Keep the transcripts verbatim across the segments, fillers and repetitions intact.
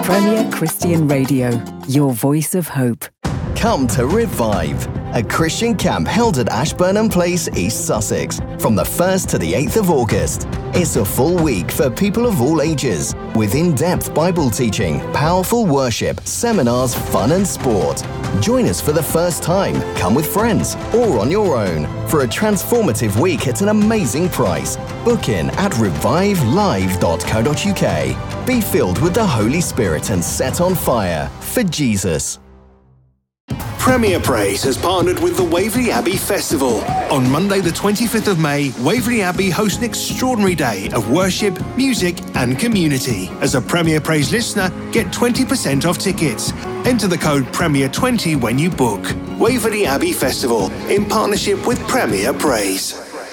Premier Christian Radio, your voice of hope. Come to Revive, a Christian camp held at Ashburnham Place, East Sussex, from the first to the eighth of August. It's a full week for people of all ages, with in-depth Bible teaching, powerful worship, seminars, fun and sport. Join us for the first time, come with friends, or on your own, for a transformative week at an amazing price. Book in at revive live dot co dot uk. Be filled with the Holy Spirit and set on fire for Jesus. Premier Praise has partnered with the Waverley Abbey Festival. On Monday the twenty-fifth of May, Waverley Abbey hosts an extraordinary day of worship, music and community. As a Premier Praise listener, get twenty percent off tickets. Enter the code Premier twenty when you book. Waverley Abbey Festival, in partnership with Premier Praise.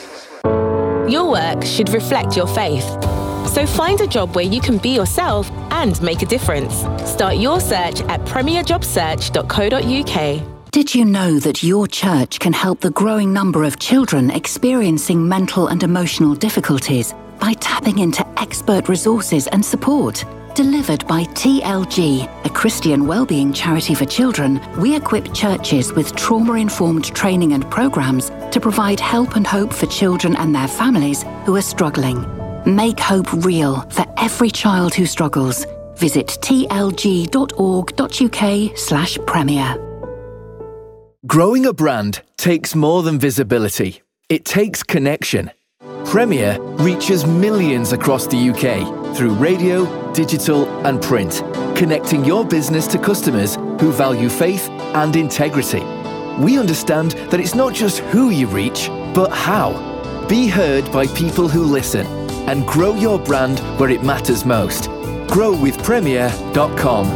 Your work should reflect your faith. So find a job where you can be yourself and make a difference. Start your search at premier job search dot co dot uk. Did you know that your church can help the growing number of children experiencing mental and emotional difficulties by tapping into expert resources and support? Delivered by T L G, a Christian wellbeing charity for children, we equip churches with trauma-informed training and programs to provide help and hope for children and their families who are struggling. Make hope real for every child who struggles. Visit t l g dot org dot u k slash premier. Growing a brand takes more than visibility. It takes connection. Premier reaches millions across the U K through radio, digital and print, connecting your business to customers who value faith and integrity. We understand that it's not just who you reach, but how. Be heard by people who listen and grow your brand where it matters most. grow with premier dot com.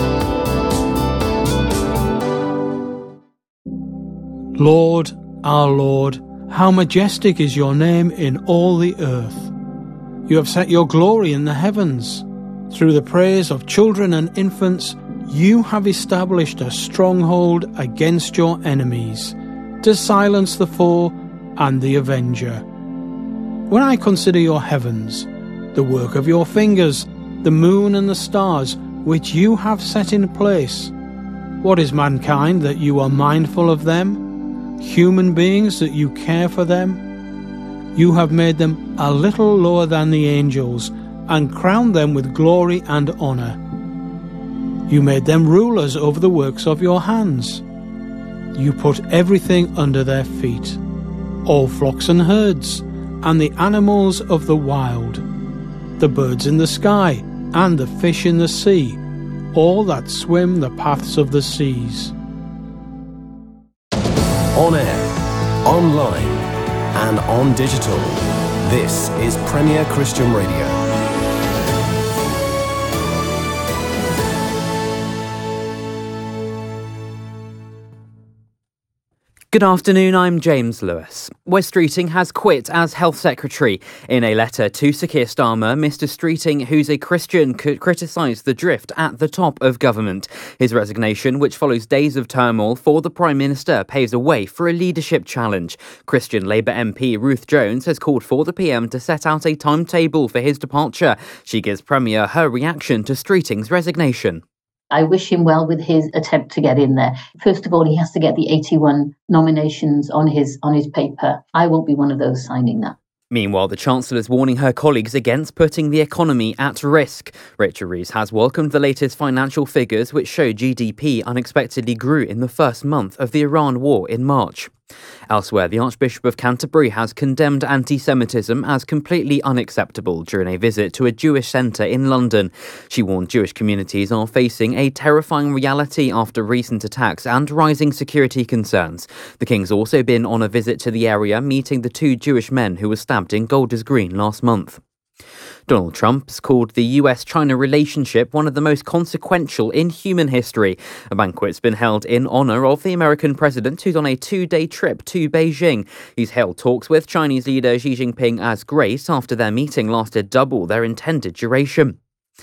Lord, our Lord, how majestic is your name in all the earth. You have set your glory in the heavens. Through the praise of children and infants, you have established a stronghold against your enemies, to silence the foe and the avenger. When I consider your heavens, the work of your fingers, the moon and the stars which you have set in place, what is mankind that you are mindful of them? Human beings that you care for them? You have made them a little lower than the angels and crowned them with glory and honour. You made them rulers over the works of your hands. You put everything under their feet, all flocks and herds, and the animals of the wild, the birds in the sky, and the fish in the sea, all that swim the paths of the seas. On air, online, and on digital, this is Premier Christian Radio. Good afternoon, I'm James Lewis. Wes Streeting has quit as Health Secretary. In a letter to Sir Keir Starmer, Mr Streeting, who's a Christian, could criticise the drift at the top of government. His resignation, which follows days of turmoil for the Prime Minister, paves a way for a leadership challenge. Christian Labour M P Ruth Jones has called for the P M to set out a timetable for his departure. She gives Premier her reaction to Streeting's resignation. I wish him well with his attempt to get in there. First of all, he has to get the eighty-one nominations on his on his paper. I won't be one of those signing that. Meanwhile, the Chancellor's warning her colleagues against putting the economy at risk. Richard Rees has welcomed the latest financial figures, which show G D P unexpectedly grew in the first month of the Iran war in March. Elsewhere, the Archbishop of Canterbury has condemned anti-Semitism as completely unacceptable during a visit to a Jewish centre in London. She warned Jewish communities are facing a terrifying reality after recent attacks and rising security concerns. The King's also been on a visit to the area, meeting the two Jewish men who were stabbed in Golders Green last month. Donald Trump has called the U S China relationship one of the most consequential in human history. A banquet's been held in honour of the American president, who's on a two-day trip to Beijing. He's hailed talks with Chinese leader Xi Jinping as great after their meeting lasted double their intended duration.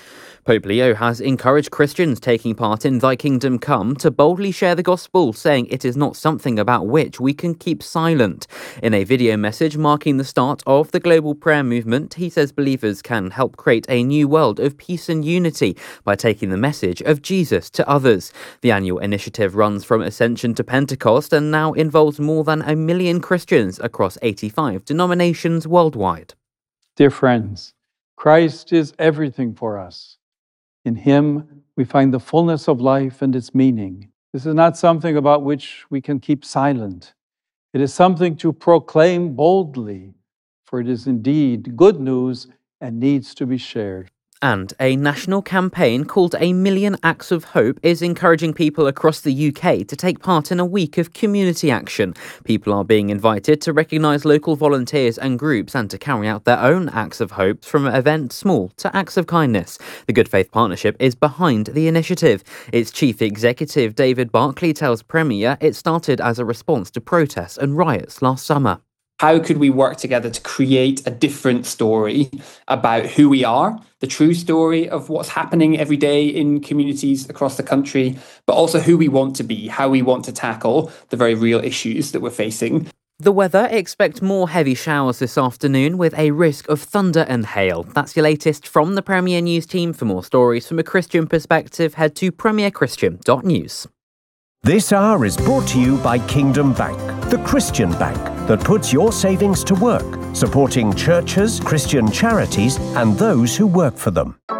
Pope Leo has encouraged Christians taking part in Thy Kingdom Come to boldly share the gospel, saying it is not something about which we can keep silent. In a video message marking the start of the global prayer movement, he says believers can help create a new world of peace and unity by taking the message of Jesus to others. The annual initiative runs from Ascension to Pentecost and now involves more than a million Christians across eighty-five denominations worldwide. Dear friends, Christ is everything for us. In him, we find the fullness of life and its meaning. This is not something about which we can keep silent. It is something to proclaim boldly, for it is indeed good news and needs to be shared. And a national campaign called A Million Acts of Hope is encouraging people across the U K to take part in a week of community action. People are being invited to recognise local volunteers and groups and to carry out their own acts of hope, from events small to acts of kindness. The Good Faith Partnership is behind the initiative. Its chief executive, David Barclay, tells Premier it started as a response to protests and riots last summer. How could we work together to create a different story about who we are, the true story of what's happening every day in communities across the country, but also who we want to be, how we want to tackle the very real issues that we're facing. The weather, expect more heavy showers this afternoon with a risk of thunder and hail. That's your latest from the Premier News team. For more stories from a Christian perspective, head to premier christian dot news. This hour is brought to you by Kingdom Bank, the Christian bank that puts your savings to work, supporting churches, Christian charities, and those who work for them.